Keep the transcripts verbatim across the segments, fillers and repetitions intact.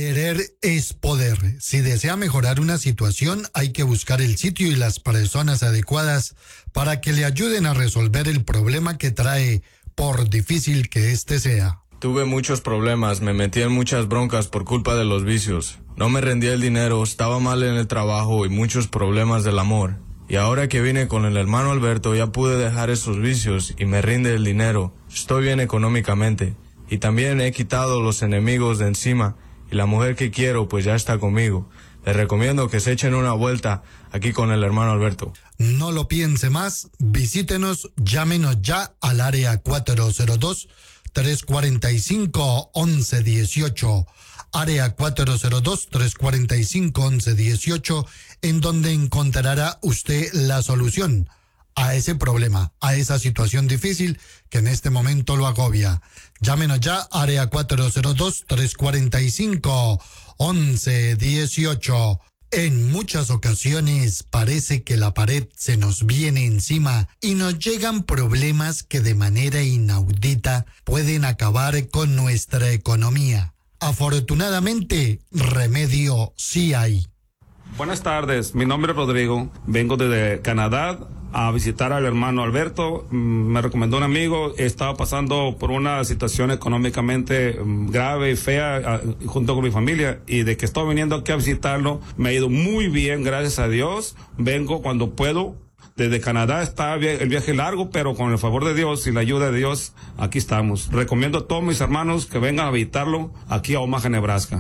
Querer es poder. Si desea mejorar una situación, hay que buscar el sitio y las personas adecuadas para que le ayuden a resolver el problema que trae, por difícil que éste sea. Tuve muchos problemas, me metí en muchas broncas por culpa de los vicios. No me rendía el dinero, estaba mal en el trabajo y muchos problemas del amor. Y ahora que vine con el hermano Alberto ya pude dejar esos vicios y me rinde el dinero. Estoy bien económicamente. Y también he quitado los enemigos de encima. Y la mujer que quiero pues ya está conmigo. Les recomiendo que se echen una vuelta aquí con el hermano Alberto. No lo piense más, visítenos, llámenos ya al área cuatro cero dos, tres cuatro cinco, once dieciocho. Área cuatro cero dos, tres cuatro cinco, once dieciocho, en donde encontrará usted la solución a ese problema, a esa situación difícil que en este momento lo agobia. Llámenos ya, área cuatro cero dos, tres cuatro cinco, once dieciocho. En muchas ocasiones parece que la pared se nos viene encima y nos llegan problemas que de manera inaudita pueden acabar con nuestra economía. Afortunadamente, remedio sí hay. Buenas tardes, mi nombre es Rodrigo, vengo desde Canadá a visitar al hermano Alberto. Me recomendó un amigo, estaba pasando por una situación económicamente grave y fea junto con mi familia, y de que estoy viniendo aquí a visitarlo me ha ido muy bien, gracias a Dios. Vengo cuando puedo. Desde Canadá está el viaje largo, pero con el favor de Dios y la ayuda de Dios, aquí estamos. Recomiendo a todos mis hermanos que vengan a visitarlo aquí a Omaha, Nebraska.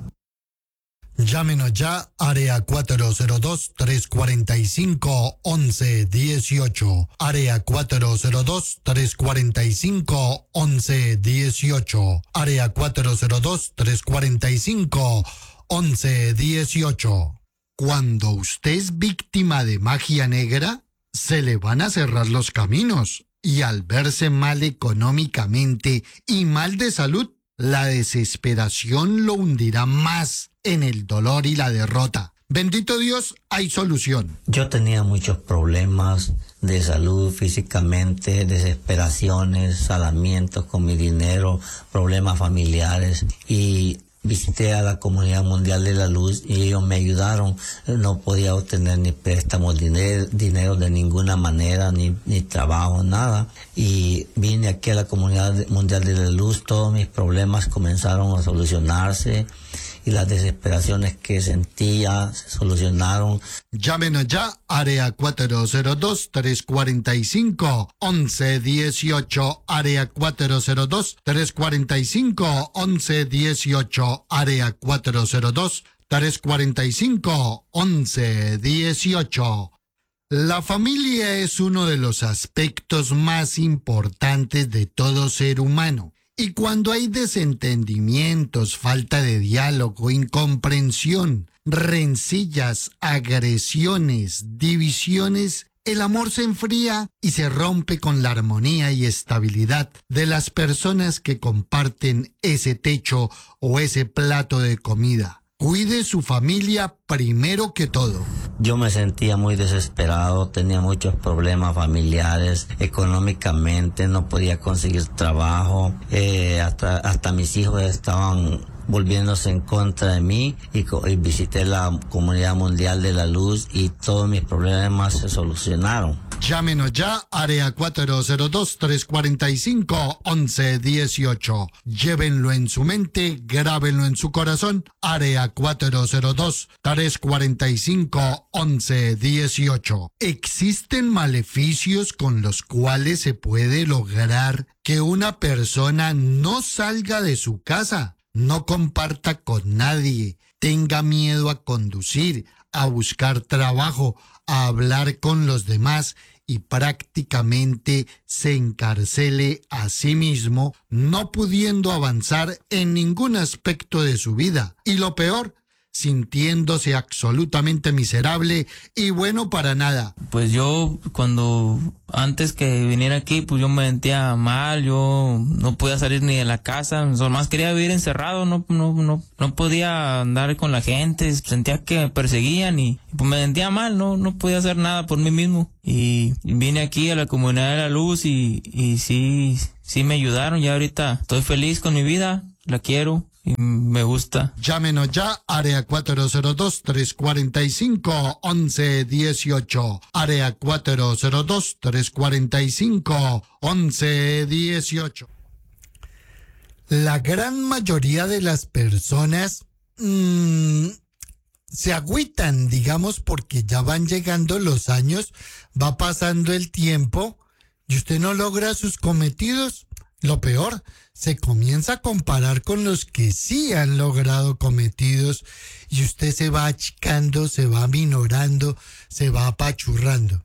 Llámenos ya, área cuatro cero dos, tres cuatro cinco, once dieciocho. Área cuatro cero dos, tres cuatro cinco, once dieciocho. Área cuatro cero dos, tres cuatro cinco, once dieciocho. Cuando usted es víctima de magia negra, se le van a cerrar los caminos. Y al verse mal económicamente y mal de salud, la desesperación lo hundirá más en el dolor y la derrota. Bendito Dios, hay solución. Yo tenía muchos problemas de salud físicamente, desesperaciones, salamientos con mi dinero, problemas familiares, y visité a la Comunidad Mundial de la Luz y ellos me ayudaron. No podía obtener ni préstamos, dinero, dinero de ninguna manera, ni, ni trabajo, nada. Y vine aquí a la Comunidad Mundial de la Luz, todos mis problemas comenzaron a solucionarse y las desesperaciones que sentía se solucionaron. Llámenos ya, área cuatro cero dos, tres cuatro cinco, once dieciocho, área cuatro cero dos, tres cuatro cinco, once dieciocho, área cuatro cero dos, tres cuatro cinco, once dieciocho. La familia es uno de los aspectos más importantes de todo ser humano. Y cuando hay desentendimientos, falta de diálogo, incomprensión, rencillas, agresiones, divisiones, el amor se enfría y se rompe con la armonía y estabilidad de las personas que comparten ese techo o ese plato de comida. Cuide su familia primero que todo. Yo me sentía muy desesperado, tenía muchos problemas familiares, económicamente no podía conseguir trabajo, eh, hasta, hasta mis hijos estaban volviéndose en contra de mí, y, y visité la Comunidad Mundial de la Luz y todos mis problemas se solucionaron. Llámenos ya, área cuatro cero dos, tres cuatro cinco, once dieciocho. Llévenlo en su mente, grábenlo en su corazón, área cuatro cero dos, tres cuatro cinco, once dieciocho. Existen maleficios con los cuales se puede lograr que una persona no salga de su casa, no comparta con nadie, tenga miedo a conducir, a buscar trabajo, a hablar con los demás y prácticamente se encarcele a sí mismo, no pudiendo avanzar en ningún aspecto de su vida. Y lo peor, sintiéndose absolutamente miserable y bueno para nada. Pues yo, cuando antes que viniera aquí, pues yo me sentía mal, yo no podía salir ni de la casa, más quería vivir encerrado, no no no no podía andar con la gente, sentía que me perseguían y pues me sentía mal, no no podía hacer nada por mí mismo. Y vine aquí a la Comunidad de la Luz y, y sí, sí me ayudaron, ya ahorita estoy feliz con mi vida, la quiero. y me gusta. Llámenos ya, área cuatro cero dos, tres cuatro cinco, once dieciocho. Área cuatro cero dos, tres cuatro cinco, once dieciocho. La gran mayoría de las personas mmm, se agüitan, digamos, porque ya van llegando los años, va pasando el tiempo y usted no logra sus cometidos. Lo peor, se comienza a comparar con los que sí han logrado cometidos y usted se va achicando, se va minorando, se va apachurrando.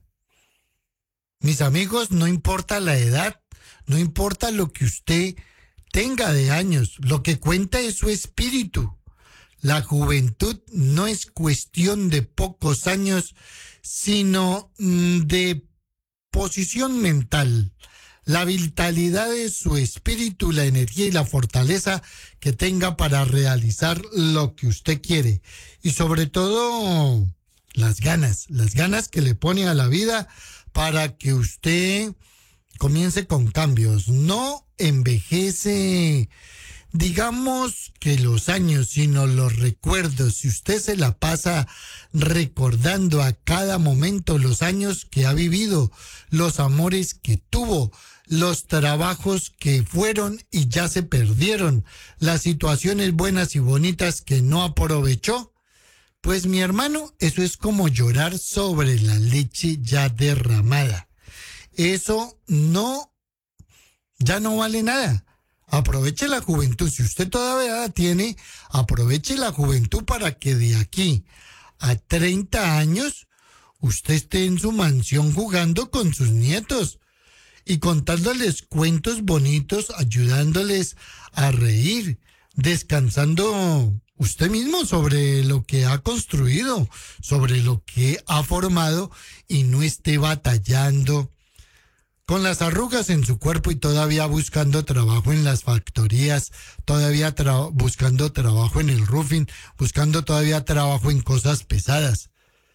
Mis amigos, no importa la edad, no importa lo que usted tenga de años, lo que cuenta es su espíritu. La juventud no es cuestión de pocos años, sino de posición mental. La vitalidad de su espíritu, la energía y la fortaleza que tenga para realizar lo que usted quiere. Y sobre todo, las ganas, las ganas que le pone a la vida para que usted comience con cambios. No envejece, digamos que los años, sino los recuerdos. Si usted se la pasa recordando a cada momento los años que ha vivido, los amores que tuvo, los trabajos que fueron y ya se perdieron, las situaciones buenas y bonitas que no aprovechó, pues mi hermano, eso es como llorar sobre la leche ya derramada. Eso no, ya no vale nada. Aproveche la juventud. Si usted todavía la tiene, aproveche la juventud para que de aquí a treinta años usted esté en su mansión jugando con sus nietos y contándoles cuentos bonitos, ayudándoles a reír, descansando usted mismo sobre lo que ha construido, sobre lo que ha formado y no esté batallando con las arrugas en su cuerpo y todavía buscando trabajo en las factorías, todavía tra- buscando trabajo en el roofing, buscando todavía trabajo en cosas pesadas.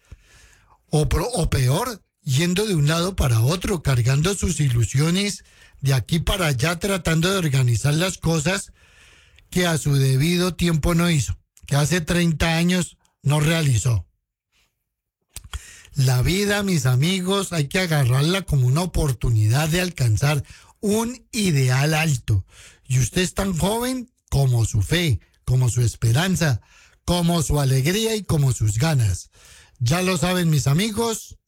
O, pro- o peor, yendo de un lado para otro, cargando sus ilusiones de aquí para allá, tratando de organizar las cosas que a su debido tiempo no hizo, que hace treinta años no realizó. La vida, mis amigos, hay que agarrarla como una oportunidad de alcanzar un ideal alto. Y usted es tan joven como su fe, como su esperanza, como su alegría y como sus ganas. Ya lo saben, mis amigos.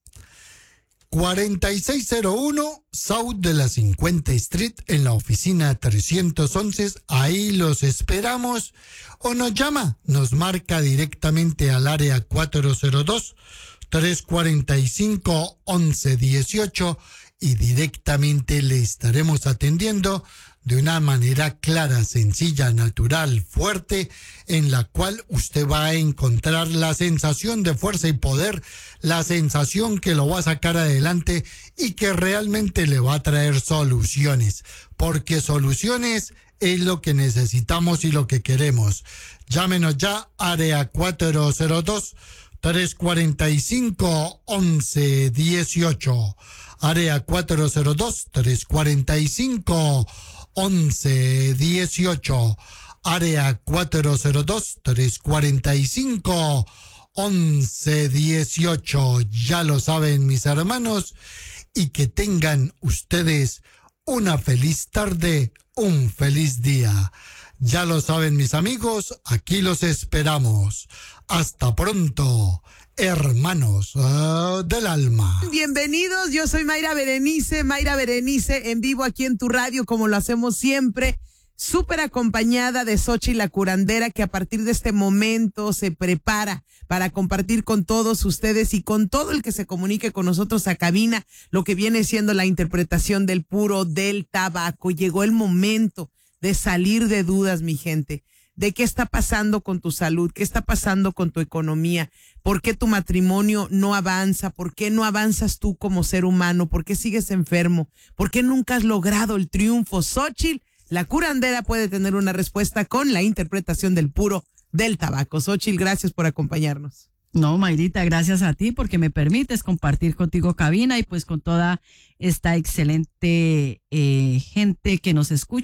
cuarenta y seis cero uno South de la cincuenta Street en la oficina trescientos once. Ahí los esperamos. O nos llama, nos marca directamente al área cuatro cero dos, tres cuatro cinco, once dieciocho y directamente le estaremos atendiendo de una manera clara, sencilla, natural, fuerte, en la cual usted va a encontrar la sensación de fuerza y poder, la sensación que lo va a sacar adelante y que realmente le va a traer soluciones, porque soluciones es lo que necesitamos y lo que queremos. Llámenos ya, área cuatro cero dos, tres cuatro cinco, once dieciocho. Área cuatro cero dos, tres cuatro cinco, once dieciocho. Área cuatro cero dos, tres cuatro cinco, once dieciocho. Ya lo saben, mis hermanos, y que tengan ustedes una feliz tarde, un feliz día. Ya lo saben, mis amigos, aquí los esperamos. Hasta pronto, hermanos uh, del alma. Bienvenidos, yo soy Mayra Berenice, Mayra Berenice en vivo aquí en tu radio, como lo hacemos siempre, súper acompañada de Xochitl la curandera, que a partir de este momento se prepara para compartir con todos ustedes y con todo el que se comunique con nosotros a cabina lo que viene siendo la interpretación del puro del tabaco. Llegó el momento de salir de dudas, mi gente, de qué está pasando con tu salud, qué está pasando con tu economía, por qué tu matrimonio no avanza, por qué no avanzas tú como ser humano, por qué sigues enfermo, por qué nunca has logrado el triunfo. Xochitl, la curandera, puede tener una respuesta con la interpretación del puro del tabaco. Xochitl, gracias por acompañarnos. No, Mayrita, gracias a ti porque me permites compartir contigo cabina y pues con toda esta excelente eh, gente que nos escucha.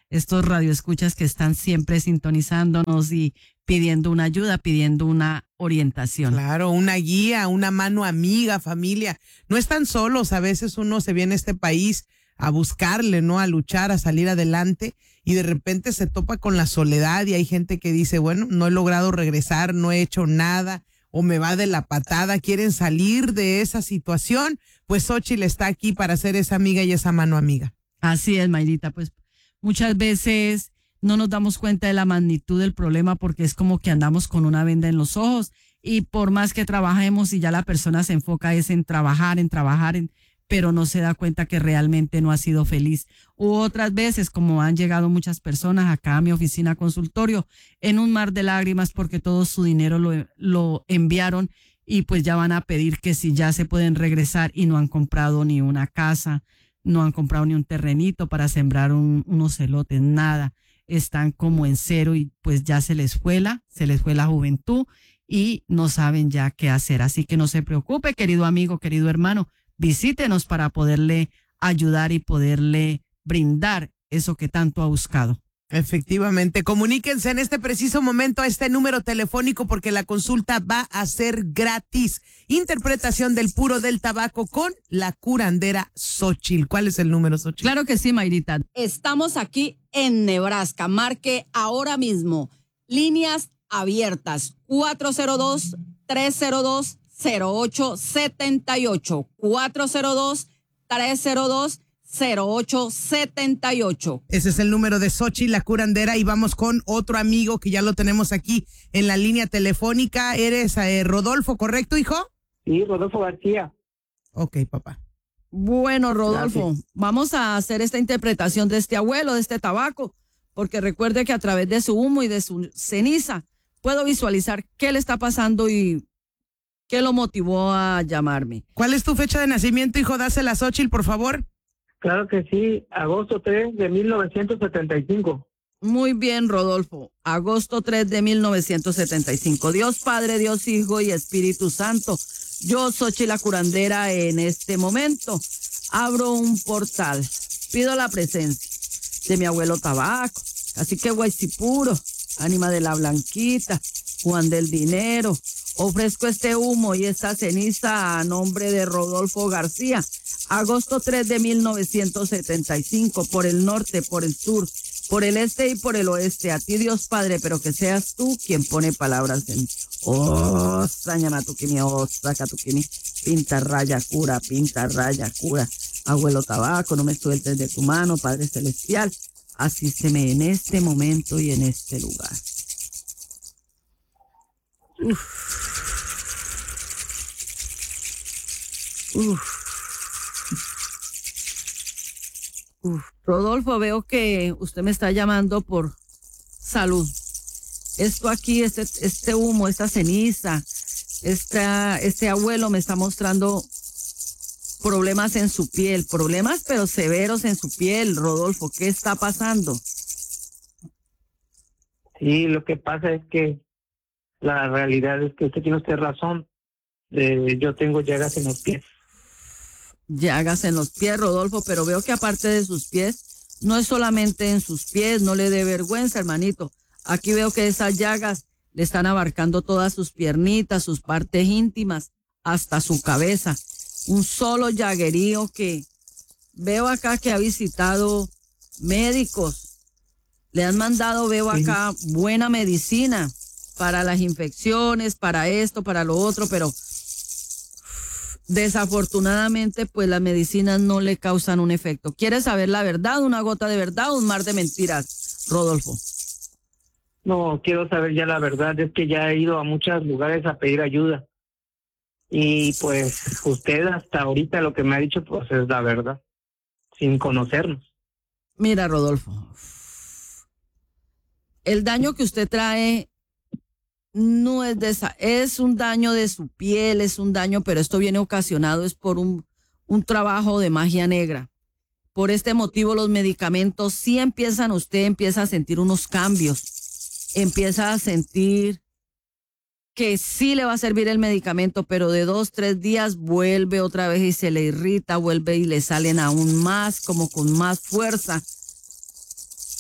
estos radioescuchas que están siempre sintonizándonos y pidiendo una ayuda, pidiendo una orientación. Claro, una guía, una mano amiga, familia. No están solos, a veces uno se viene a este país a buscarle, ¿no? A luchar, a salir adelante y de repente se topa con la soledad y hay gente que dice, bueno, no he logrado regresar, no he hecho nada o me va de la patada, quieren salir de esa situación, pues Xóchitl está aquí para ser esa amiga y esa mano amiga. Así es, Mayrita, pues muchas veces no nos damos cuenta de la magnitud del problema porque es como que andamos con una venda en los ojos y por más que trabajemos y ya la persona se enfoca es en trabajar, en trabajar, en, pero no se da cuenta que realmente no ha sido feliz. U otras veces, como han llegado muchas personas acá a mi oficina consultorio, en un mar de lágrimas porque todo su dinero lo, lo enviaron y pues ya van a pedir que si ya se pueden regresar y no han comprado ni una casa, no han comprado ni un terrenito para sembrar un, unos elotes, nada. Están como en cero y pues ya se les fue la, se les fue la juventud y no saben ya qué hacer. Así que no se preocupe, querido amigo, querido hermano, visítenos para poderle ayudar y poderle brindar eso que tanto ha buscado. Efectivamente, comuníquense en este preciso momento a este número telefónico porque la consulta va a ser gratis. Interpretación del puro del tabaco con la curandera Xóchitl. ¿Cuál es el número, Xóchitl? Claro que sí, Mayrita. Estamos aquí en Nebraska. Marque ahora mismo. Líneas abiertas. cuatro cero dos, tres cero dos, cero ocho siete ocho. cuatro cero dos, tres cero dos, cero ocho siete ocho. Ese es el número de Xóchitl, la curandera, y vamos con otro amigo que ya lo tenemos aquí en la línea telefónica. Eres eh, Rodolfo, ¿correcto, hijo? Sí, Rodolfo García. Ok, papá. Bueno, Rodolfo, Gracias. vamos a hacer esta interpretación de este abuelo, de este tabaco, porque recuerde que a través de su humo y de su ceniza puedo visualizar qué le está pasando y qué lo motivó a llamarme. ¿Cuál es tu fecha de nacimiento, hijo? Dásela a Xóchitl, por favor. Claro que sí, agosto tres de mil novecientos setenta y cinco. Muy bien, Rodolfo. agosto tres de mil novecientos setenta y cinco. Dios Padre, Dios Hijo y Espíritu Santo. Yo, Xóchitl la curandera, en este momento abro un portal. Pido la presencia de mi abuelo Tabaco, así que Guaycipuro, ánima de la Blanquita, Juan del Dinero. Ofrezco este humo y esta ceniza a nombre de Rodolfo García. agosto tres de mil novecientos setenta y cinco, por el norte, por el sur, por el este y por el oeste. A ti, Dios Padre, pero que seas tú quien pone palabras en oh, sañama tu kimi, oh, saca tu kimi, pinta raya cura, pinta raya cura. Abuelo Tabaco, no me sueltes de tu mano, Padre Celestial. Así se me en este momento y en este lugar. Uf. Uf. Uf. Rodolfo, veo que usted me está llamando por salud. Esto aquí, este, este humo, esta ceniza, esta, este abuelo me está mostrando problemas en su piel, problemas pero severos en su piel. Rodolfo, ¿qué está pasando? Sí, lo que pasa es que la realidad es que usted tiene usted razón. Eh, yo tengo llagas en los pies. Llagas en los pies, Rodolfo, pero veo que aparte de sus pies, no es solamente en sus pies, no le dé vergüenza, hermanito. Aquí veo que esas llagas le están abarcando todas sus piernitas, sus partes íntimas, hasta su cabeza. Un solo llaguerío que veo acá que ha visitado médicos. Le han mandado, veo acá, buena medicina para las infecciones, para esto, para lo otro, pero desafortunadamente, pues las medicinas no le causan un efecto. ¿Quieres saber la verdad, una gota de verdad o un mar de mentiras, Rodolfo? No, quiero saber ya la verdad. Es que ya he ido a muchos lugares a pedir ayuda. Y pues usted hasta ahorita lo que me ha dicho pues es la verdad, sin conocernos. Mira, Rodolfo, el daño que usted trae no es de esa, es un daño de su piel, es un daño, pero esto viene ocasionado es por un, un trabajo de magia negra. Por este motivo los medicamentos sí empiezan, usted empieza a sentir unos cambios, empieza a sentir que sí le va a servir el medicamento, pero de dos, tres días vuelve otra vez y se le irrita, vuelve y le salen aún más, como con más fuerza.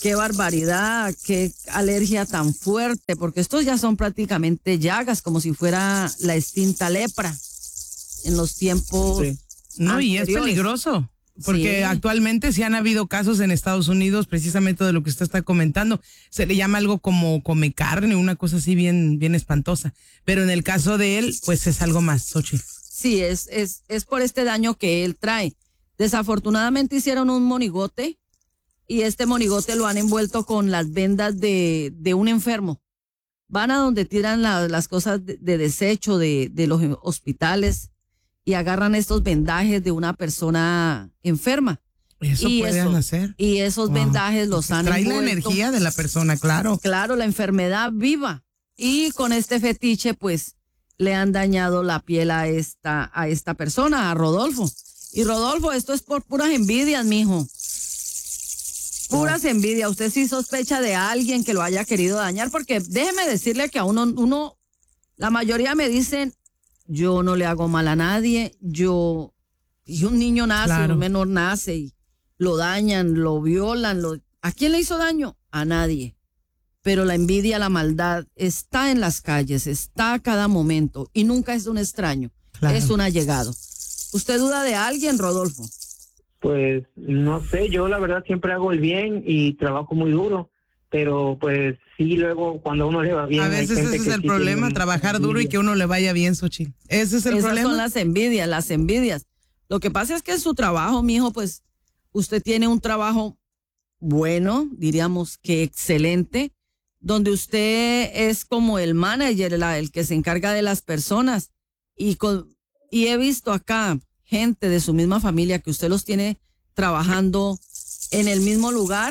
Qué barbaridad, qué alergia tan fuerte, porque estos ya son prácticamente llagas, como si fuera la extinta lepra en los tiempos. Sí. No, y es peligroso, porque sí. actualmente sí han habido casos en Estados Unidos, precisamente de lo que usted está comentando. Se le llama algo como come carne, una cosa así bien, bien espantosa. Pero en el caso de él, pues es algo más, Xochitl. Sí, es, es, es por este daño que él trae. Desafortunadamente hicieron un monigote y este monigote lo han envuelto con las vendas de, de un enfermo. Van a donde tiran la, las cosas de, de desecho de, de los hospitales y agarran estos vendajes de una persona enferma. Eso y pueden eso, hacer. Y esos Wow. vendajes los han Trae envuelto. la energía de la persona, claro. Claro, la enfermedad viva. Y con este fetiche, pues, le han dañado la piel a esta, a esta persona, a Rodolfo. Y Rodolfo, esto es por puras envidias, mijo. Puras envidias. Usted sí sospecha de alguien que lo haya querido dañar, porque déjeme decirle que a uno, uno, la mayoría me dicen, yo no le hago mal a nadie, yo, y un niño nace, Claro. un menor nace y lo dañan, lo violan, lo, ¿a quién le hizo daño? A nadie. Pero la envidia, la maldad está en las calles, está a cada momento y nunca es un extraño, Claro. es un allegado. ¿Usted duda de alguien, Rodolfo? Pues no sé, yo la verdad siempre hago el bien y trabajo muy duro, pero pues sí, luego cuando a uno le va bien. A hay veces gente ese es que el sí problema, tiene trabajar duro y que uno le vaya bien, Xochitl. Ese es el Esas problema. son las envidias, las envidias. Lo que pasa es que su trabajo, mijo, pues usted tiene un trabajo bueno, diríamos que excelente, donde usted es como el manager, la- el que se encarga de las personas. Y, con, y he visto acá gente de su misma familia que usted los tiene trabajando en el mismo lugar.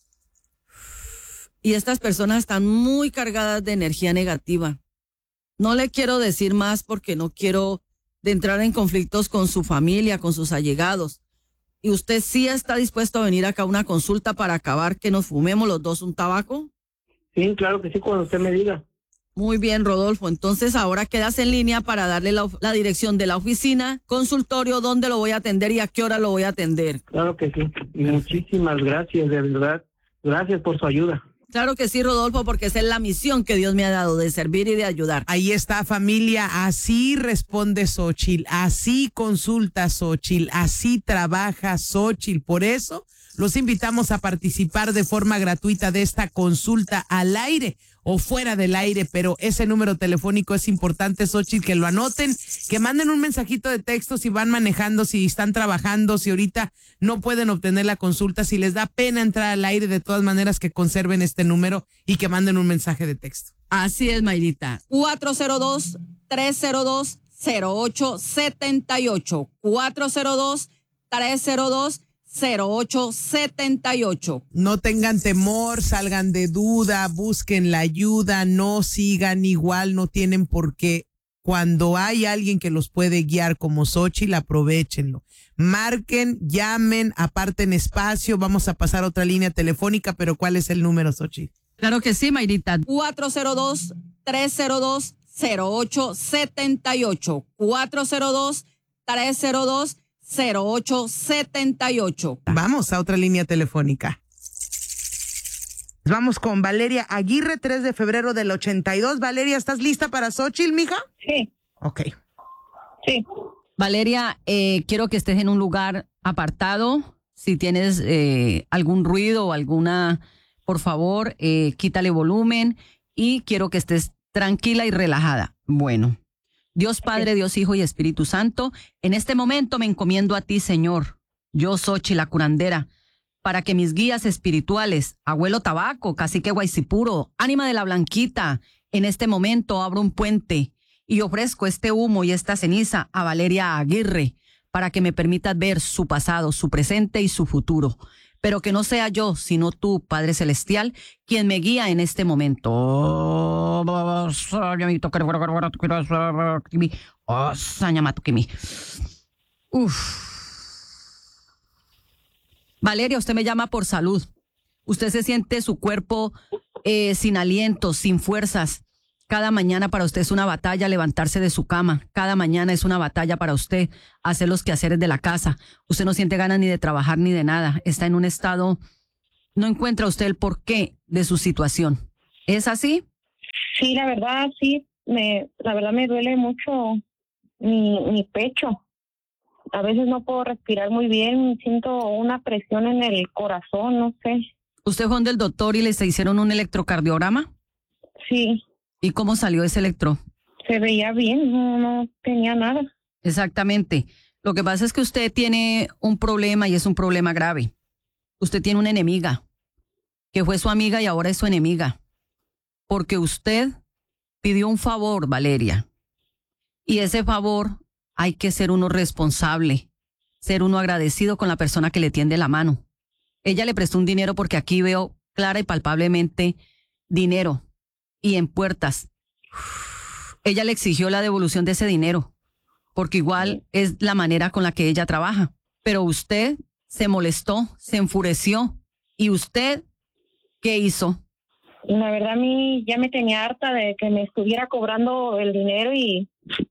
Y estas personas están muy cargadas de energía negativa. No le quiero decir más porque no quiero de entrar en conflictos con su familia, con sus allegados. ¿Y usted sí está dispuesto a venir acá a una consulta para acabar que nos fumemos los dos un tabaco? Sí, claro que sí, cuando usted me diga. Muy bien, Rodolfo. Entonces ahora quedas en línea para darle la, la dirección de la oficina, consultorio, dónde lo voy a atender y a qué hora lo voy a atender. Claro que sí. Muchísimas gracias, de verdad. Gracias por su ayuda. Claro que sí, Rodolfo, porque esa es la misión que Dios me ha dado, de servir y de ayudar. Ahí está, familia, así responde Xochitl, así consulta Xochitl, así trabaja Xochitl. Por eso los invitamos a participar de forma gratuita de esta consulta al aire o fuera del aire, pero ese número telefónico es importante, Xochitl, que lo anoten, que manden un mensajito de texto si van manejando, si están trabajando, si ahorita no pueden obtener la consulta, si les da pena entrar al aire, de todas maneras que conserven este número y que manden un mensaje de texto. Así es, Mayrita. cuatro cero dos, tres cero dos, cero ocho siete ocho. cuatro cero dos, tres cero dos, cero ocho siete ocho. No tengan temor, salgan de duda, busquen la ayuda, no sigan igual, no tienen por qué. Cuando hay alguien que los puede guiar como Xochitl, aprovechenlo. Marquen, llamen, aparten espacio, vamos a pasar a otra línea telefónica, pero ¿cuál es el número, Xochitl? Claro que sí, Mayrita. cuatro cero dos, tres cero dos, cero ocho siete ocho. cuatro cero dos, tres cero dos, cero ocho siete ocho. Vamos a otra línea telefónica. Vamos con Valeria Aguirre, tres de febrero del ochenta y dos. Valeria, ¿estás lista para Xochitl, mija? Sí. Ok. Sí. Valeria, eh, quiero que estés en un lugar apartado. Si tienes eh, algún ruido o alguna, por favor, eh, quítale volumen y quiero que estés tranquila y relajada. Bueno, Dios Padre, Dios Hijo y Espíritu Santo, en este momento me encomiendo a ti, Señor. Yo, Xochitl, la curandera, para que mis guías espirituales, Abuelo Tabaco, Cacique Guaycipuro, Ánima de la Blanquita, en este momento abro un puente y ofrezco este humo y esta ceniza a Valeria Aguirre para que me permitas ver su pasado, su presente y su futuro. Pero que no sea yo, sino tú, Padre Celestial, quien me guía en este momento. Uf. Valeria, usted me llama por salud. Usted se siente su cuerpo eh, sin aliento, sin fuerzas. Cada mañana para usted es una batalla levantarse de su cama. Cada mañana es una batalla para usted hacer los quehaceres de la casa. Usted no siente ganas ni de trabajar ni de nada. Está en un estado no encuentra usted el porqué de su situación. ¿Es así? Sí, la verdad, sí. Me, la verdad me duele mucho mi, mi pecho. A veces no puedo respirar muy bien, siento una presión en el corazón, no sé. ¿Usted fue donde el doctor y les hicieron un electrocardiograma? Sí. ¿Y cómo salió ese electro? Se veía bien, no, no tenía nada. Exactamente. Lo que pasa es que usted tiene un problema y es un problema grave. Usted tiene una enemiga, que fue su amiga y ahora es su enemiga. Porque usted pidió un favor, Valeria. Y ese favor hay que ser uno responsable, ser uno agradecido con la persona que le tiende la mano. Ella le prestó un dinero porque aquí veo clara y palpablemente dinero y en puertas. Ella le exigió la devolución de ese dinero, porque igual es la manera con la que ella trabaja. Pero usted se molestó, se enfureció. ¿Y usted qué hizo? La verdad a mí ya me tenía harta de que me estuviera cobrando el dinero y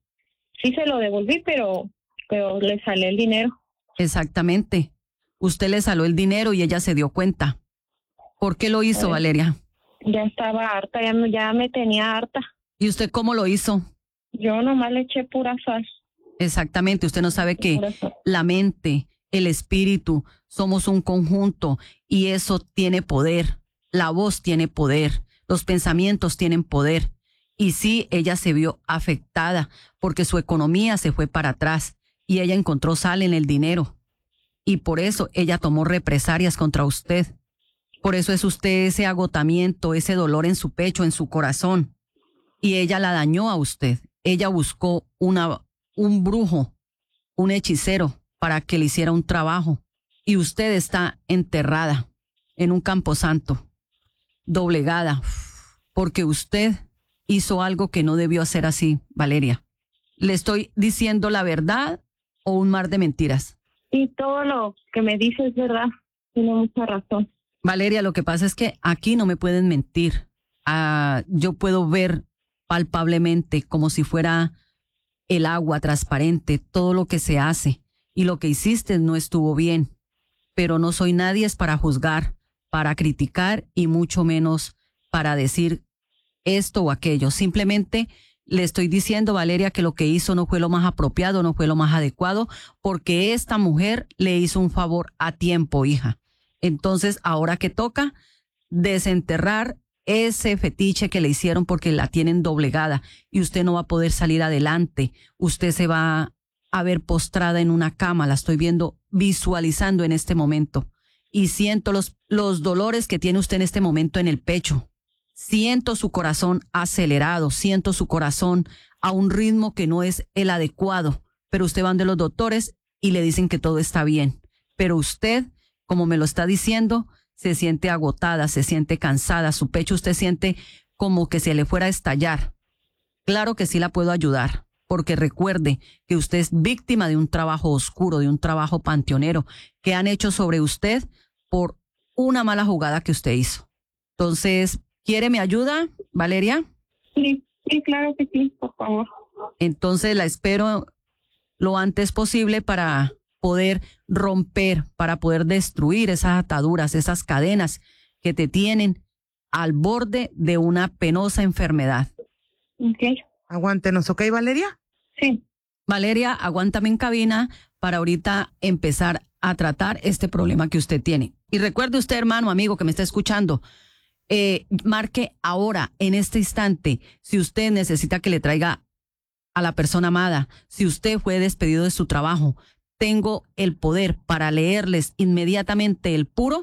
sí se lo devolví, pero, pero le salió el dinero. Exactamente. Usted le salió el dinero y ella se dio cuenta. ¿Por qué lo hizo, Pues, Valeria? Ya estaba harta, ya, me- ya me tenía harta. ¿Y usted cómo lo hizo? Yo nomás le eché pura sal. Exactamente. Usted no sabe que Pura sal. la mente, el espíritu, somos un conjunto y eso tiene poder. La voz tiene poder. Los pensamientos tienen poder. Y sí, ella se vio afectada porque su economía se fue para atrás y ella encontró sal en el dinero. Y por eso ella tomó represalias contra usted. Por eso es usted ese agotamiento, ese dolor en su pecho, en su corazón. Y ella la dañó a usted. Ella buscó una, un brujo, un hechicero, para que le hiciera un trabajo. Y usted está enterrada en un camposanto, doblegada, porque usted hizo algo que no debió hacer así, Valeria. ¿Le estoy diciendo la verdad o un mar de mentiras? Y todo lo que me dice es verdad. Tiene mucha razón. Valeria, lo que pasa es que aquí no me pueden mentir. Ah, yo puedo ver palpablemente como si fuera el agua transparente, todo lo que se hace. Y lo que hiciste no estuvo bien. Pero no soy nadie es para juzgar, para criticar y mucho menos para decir esto o aquello. Simplemente le estoy diciendo, Valeria, que lo que hizo no fue lo más apropiado, no fue lo más adecuado, porque esta mujer le hizo un favor a tiempo, hija. Entonces, ahora que toca desenterrar ese fetiche que le hicieron porque la tienen doblegada y usted no va a poder salir adelante. Usted se va a ver postrada en una cama, la estoy viendo, visualizando en este momento. Y siento los, los dolores que tiene usted en este momento en el pecho. Siento su corazón acelerado, siento su corazón a un ritmo que no es el adecuado, pero usted va de los doctores y le dicen que todo está bien. Pero usted, como me lo está diciendo, se siente agotada, se siente cansada, su pecho usted siente como que se le fuera a estallar. Claro que sí la puedo ayudar, porque recuerde que usted es víctima de un trabajo oscuro, de un trabajo panteonero que han hecho sobre usted por una mala jugada que usted hizo. Entonces, ¿quiere mi ayuda, Valeria? Sí, sí, claro que sí, por favor. Entonces la espero lo antes posible para poder romper, para poder destruir esas ataduras, esas cadenas que te tienen al borde de una penosa enfermedad. Ok. Aguántenos, ¿ok, Valeria? Sí. Valeria, aguántame en cabina para ahorita empezar a tratar este problema que usted tiene. Y recuerde usted, hermano, amigo que me está escuchando, eh, marque ahora, en este instante, si usted necesita que le traiga a la persona amada, si usted fue despedido de su trabajo, tengo el poder para leerles inmediatamente el puro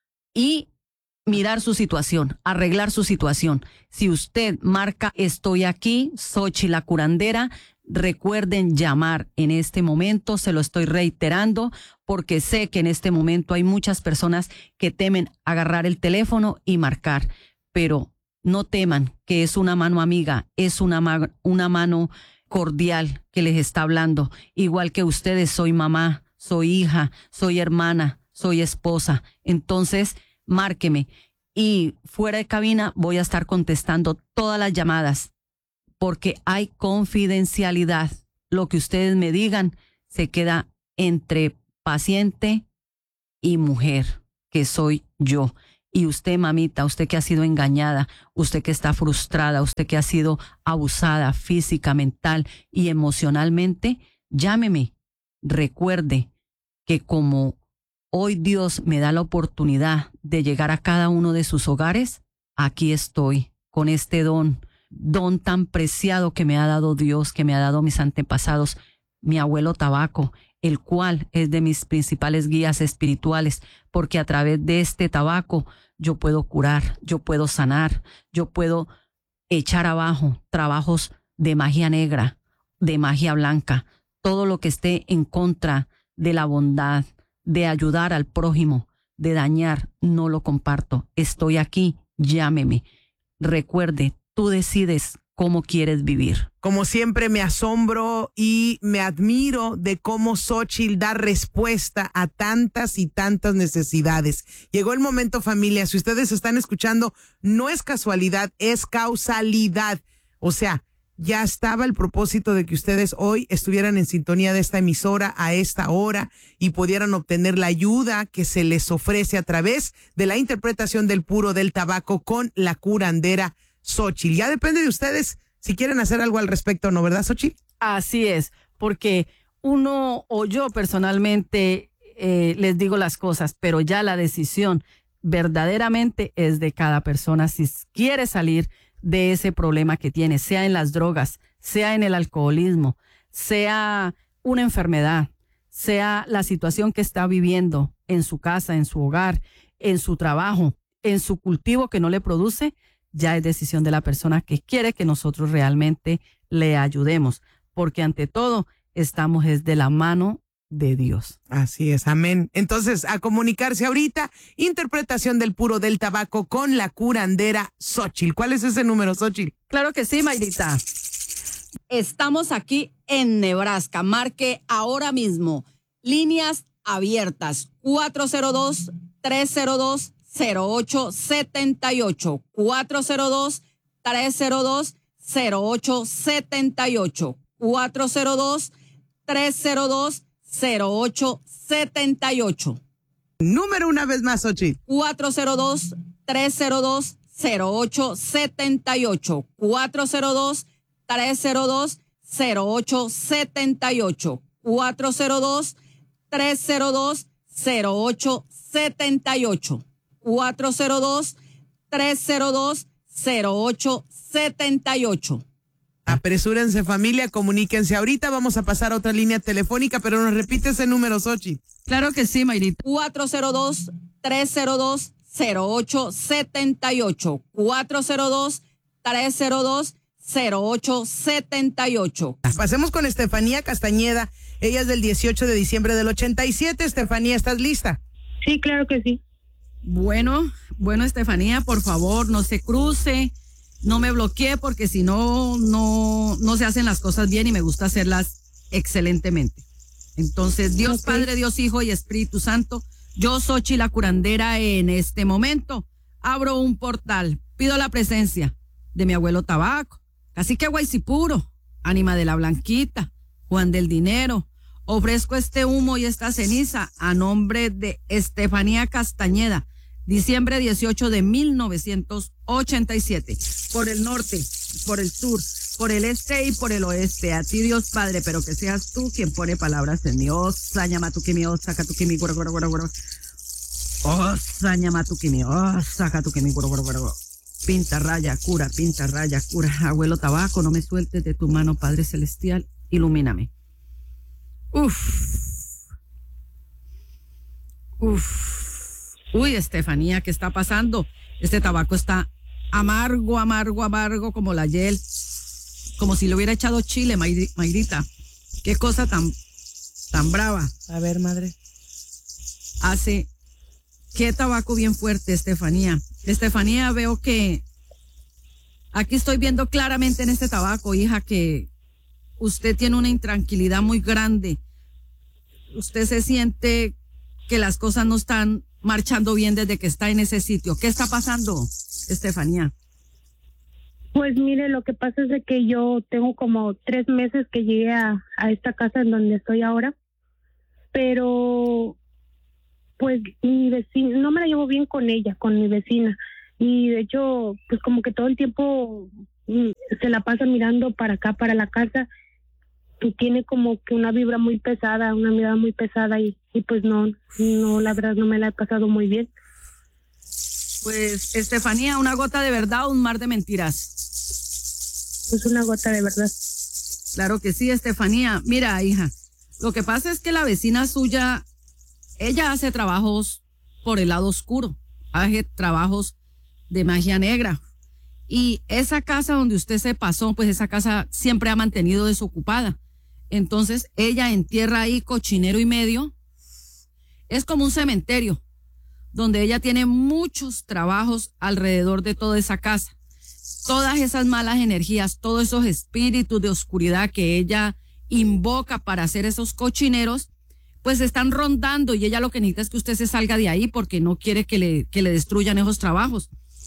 y mirar su situación, arreglar su situación. Si usted marca estoy aquí, Xochitl la curandera, recuerden llamar en este momento, se lo estoy reiterando, porque sé que en este momento hay muchas personas que temen agarrar el teléfono y marcar, pero no teman que es una mano amiga, es una, ma- una mano cordial que les está hablando. Igual que ustedes, soy mamá, soy hija, soy hermana, soy esposa. Entonces, márqueme y fuera de cabina voy a estar contestando todas las llamadas porque hay confidencialidad. Lo que ustedes me digan se queda entre paciente y mujer, que soy yo. Y usted, mamita, usted que ha sido engañada, usted que está frustrada, usted que ha sido abusada física, mental y emocionalmente, llámeme. Recuerde que como hoy Dios me da la oportunidad de llegar a cada uno de sus hogares, aquí estoy con este don, don tan preciado que me ha dado Dios, que me ha dado mis antepasados, mi abuelo Tabaco, el cual es de mis principales guías espirituales, porque a través de este tabaco yo puedo curar, yo puedo sanar, yo puedo echar abajo trabajos de magia negra, de magia blanca, todo lo que esté en contra de la bondad, de ayudar al prójimo, de dañar, no lo comparto. Estoy aquí, llámeme. Recuerde, tú decides cómo quieres vivir. Como siempre me asombro y me admiro de cómo Xóchitl da respuesta a tantas y tantas necesidades. Llegó el momento, familia, si ustedes están escuchando, no es casualidad, es causalidad. O sea, ya estaba el propósito de que ustedes hoy estuvieran en sintonía de esta emisora a esta hora y pudieran obtener la ayuda que se les ofrece a través de la interpretación del puro del tabaco con la curandera Xóchitl. Ya depende de ustedes si quieren hacer algo al respecto o no, ¿verdad, Xóchitl? Así es, porque uno o yo personalmente eh, les digo las cosas, pero ya la decisión verdaderamente es de cada persona si quiere salir de ese problema que tiene, sea en las drogas, sea en el alcoholismo, sea una enfermedad, sea la situación que está viviendo en su casa, en su hogar, en su trabajo, en su cultivo que no le produce. Ya es decisión de la persona que quiere que nosotros realmente le ayudemos, porque ante todo estamos es de la mano de Dios. Así es, amén. Entonces, a comunicarse ahorita, interpretación del puro del tabaco con la curandera Xóchitl. ¿Cuál es ese número, Xóchitl? Claro que sí, Mayrita. Estamos aquí en Nebraska. Marque ahora mismo. Líneas abiertas. cuatro cero dos, tres cero dos, cero ocho siete ocho. cuatro cero dos, tres cero dos, cero ocho siete ocho. cuatro cero dos, tres cero dos, cero ocho siete ocho. Número una vez más, Xóchitl. cuatro cero dos, tres cero dos, cero ocho siete ocho. cuatro cero dos, tres cero dos, cero ocho siete ocho. cuatro cero dos, tres cero dos, cero ocho siete ocho. cuatro cero dos, tres cero dos, cero ocho siete ocho. Apresúrense, familia, comuníquense ahorita. Vamos a pasar a otra línea telefónica, pero nos repite ese número, Xóchitl. Claro que sí, Mayrita. cuatro cero dos, tres cero dos, cero ocho siete ocho. cuatro cero dos, tres cero dos, cero ocho siete ocho. Pasemos con Estefanía Castañeda. Ella es del dieciocho de diciembre del ochenta y siete. Estefanía, ¿estás lista? Sí, claro que sí. Bueno, bueno, Estefanía, por favor, no se cruce. No me bloquee porque si no, no, no se hacen las cosas bien y me gusta hacerlas excelentemente. Entonces, Dios Okay. Padre, Dios Hijo y Espíritu Santo, yo, Xóchitl, la curandera, en este momento abro un portal, pido la presencia de mi abuelo Tabaco, Cacique Guaycipuro, Ánima de la Blanquita, Juan del Dinero. Ofrezco este humo y esta ceniza a nombre de Estefanía Castañeda, diciembre dieciocho de mil novecientos ochenta y siete, por el norte, por el sur, por el este y por el oeste. A ti, Dios Padre, pero que seas tú quien pone palabras en mi osa, ñamatukimi, osa, katukimi, goro, goro, goro, goro. Osa, ñamatukimi, osa, katukimi, goro, goro, goro, goro. Pinta, raya, cura, pinta, raya, cura. Abuelo Tabaco, no me sueltes de tu mano, Padre Celestial, ilumíname. Uf. Uf. Uy, Estefanía, ¿qué está pasando? Este tabaco está amargo, amargo, amargo como la hiel. Como si le hubiera echado chile, Mayri- Mayrita. Qué cosa tan, tan brava. A ver, madre. Hace, qué tabaco bien fuerte, Estefanía. Estefanía, veo que aquí estoy viendo claramente en este tabaco, hija, que usted tiene una intranquilidad muy grande. Usted se siente que las cosas no están marchando bien desde que está en ese sitio. ¿Qué está pasando, Estefanía? Pues mire, lo que pasa es de que yo tengo como tres meses que llegué a, a esta casa en donde estoy ahora, pero pues mi vecina, no me la llevo bien con ella, con mi vecina. Y de hecho, pues como que todo el tiempo mm, se la pasa mirando para acá, para la casa, y tiene como que una vibra muy pesada, una mirada muy pesada, y, y pues no, no, la verdad no me la he pasado muy bien. Pues, Estefanía, ¿una gota de verdad o un mar de mentiras? Es una gota de verdad. Claro que sí, Estefanía. Mira, hija, lo que pasa es que la vecina suya, ella hace trabajos por el lado oscuro, hace trabajos de magia negra. Y esa casa donde usted se pasó, pues esa casa siempre ha mantenido desocupada. Entonces, ella entierra ahí cochinero y medio. Es como un cementerio, donde ella tiene muchos trabajos alrededor de toda esa casa. Todas esas malas energías, todos esos espíritus de oscuridad que ella invoca para hacer esos cochineros, pues están rondando, y ella lo que necesita es que usted se salga de ahí porque no quiere que le, que le destruyan esos trabajos.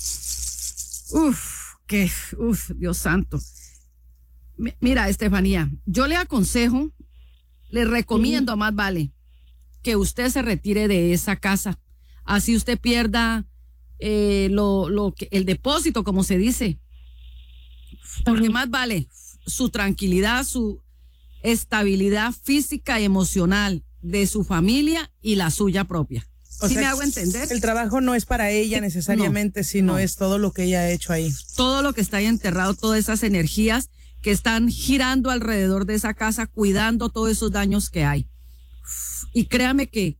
Uf, que, uf, Dios santo. M- Mira, Estefanía, yo le aconsejo, le recomiendo a más vale que usted se retire de esa casa. Así usted pierda eh, lo, lo que, el depósito, como se dice. Porque más vale su tranquilidad, su estabilidad física y emocional de su familia y la suya propia. O ¿Sí sea, me hago entender? El trabajo no es para ella necesariamente, No, sino no. es todo lo que ella ha hecho ahí. Todo lo que está ahí enterrado, todas esas energías que están girando alrededor de esa casa, cuidando todos esos daños que hay. Y créame que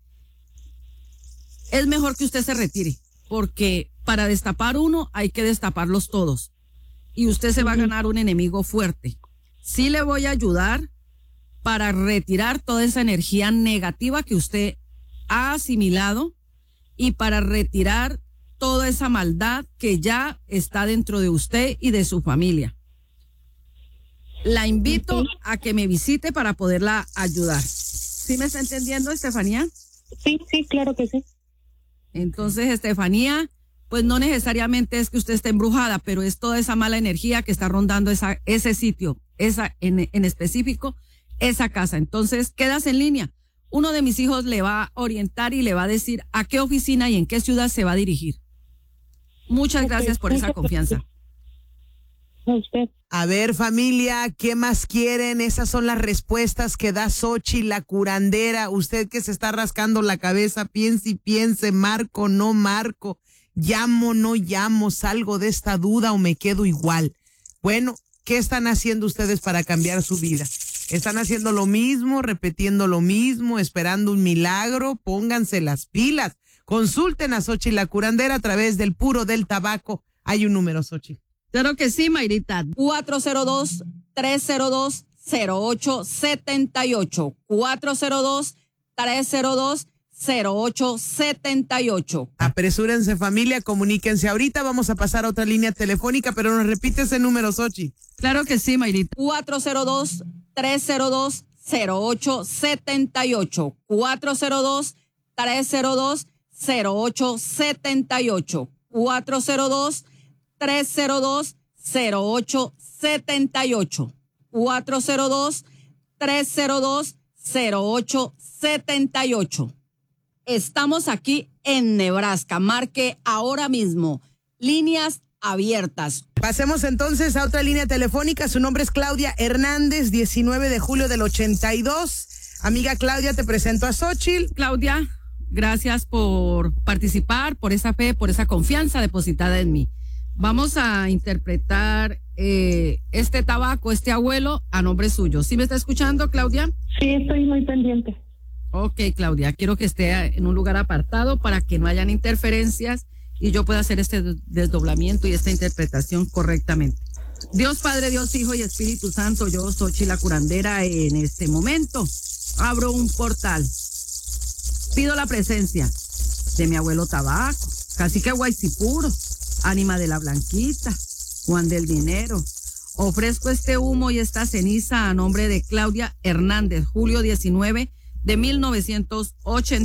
es mejor que usted se retire, porque para destapar uno hay que destaparlos todos. Y usted se va a ganar un enemigo fuerte. Sí le voy a ayudar para retirar toda esa energía negativa que usted ha asimilado y para retirar toda esa maldad que ya está dentro de usted y de su familia. La invito a que me visite para poderla ayudar. ¿Sí me está entendiendo, Estefanía? Sí, sí, claro que sí. Entonces, Estefanía, pues no necesariamente es que usted esté embrujada, pero es toda esa mala energía que está rondando esa, ese sitio, esa en, en específico, esa casa. Entonces, quedas en línea. Uno de mis hijos le va a orientar y le va a decir a qué oficina y en qué ciudad se va a dirigir. Muchas Ok, gracias por esa muchas confianza. A usted. A ver, familia, ¿qué más quieren? Esas son las respuestas que da Xóchitl, la curandera. Usted que se está rascando la cabeza, piense y piense, marco, no marco, llamo, no llamo, salgo de esta duda o me quedo igual. Bueno, ¿qué están haciendo ustedes para cambiar su vida? ¿Están haciendo lo mismo, repitiendo lo mismo, esperando un milagro? Pónganse las pilas. Consulten a Xóchitl, la curandera, a través del Puro del Tabaco. Hay un número, Xóchitl. Claro que sí, Mayrita. cuatro cero dos, tres cero dos, cero ocho siete ocho. cuatro cero dos, tres cero dos, cero ocho siete ocho. Apresúrense, familia, comuníquense. Ahorita vamos a pasar a otra línea telefónica, pero nos repite ese número, Xóchitl. Claro que sí, Mayrita. cuatro cero dos, tres cero dos, cero ocho siete ocho. cuatro cero dos, tres cero dos, cero ocho siete ocho. cuatro cero dos, tres cero dos, cero ocho siete ocho. cuatro cero dos, tres cero dos, cero ocho siete ocho. Estamos aquí en Nebraska. Marque ahora mismo. Líneas abiertas. Pasemos entonces a otra línea telefónica. Su nombre es Claudia Hernández, diecinueve de julio del ochenta y dos. Amiga Claudia, te presento a Xóchitl. Claudia, gracias por participar, por esa fe, por esa confianza depositada en mí. Vamos a interpretar eh, este tabaco, este abuelo, a nombre suyo. ¿Sí me está escuchando, Claudia? Sí, estoy muy pendiente. Ok, Claudia, quiero que esté en un lugar apartado para que no hayan interferencias y yo pueda hacer este desdoblamiento y esta interpretación correctamente. Dios Padre, Dios Hijo y Espíritu Santo, yo, Xóchitl, la curandera, en este momento abro un portal. Pido la presencia de mi abuelo Tabaco, Cacique Guaycipuro, Ánima de la Blanquita, Juan del Dinero. Ofrezco este humo y esta ceniza a nombre de Claudia Hernández, julio diecinueve de mil novecientos ochenta.